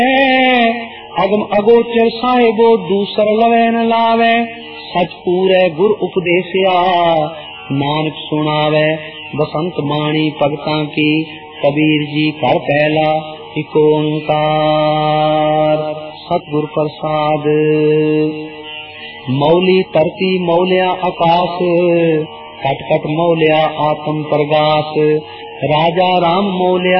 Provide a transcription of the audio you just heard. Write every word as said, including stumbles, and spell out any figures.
अगम अगोचर साहिबो दूसर लवे न लावे, सच पूरे गुर उपदेसिया नानक सुनावे। बसंत माणी भगतां की कबीर जी कर पहला इक ओंकार। सतगुर प्रसाद। मौली धरती मौलिया आकाश, कट कट मौलिया आत्म प्रगास। राजा राम मौलिया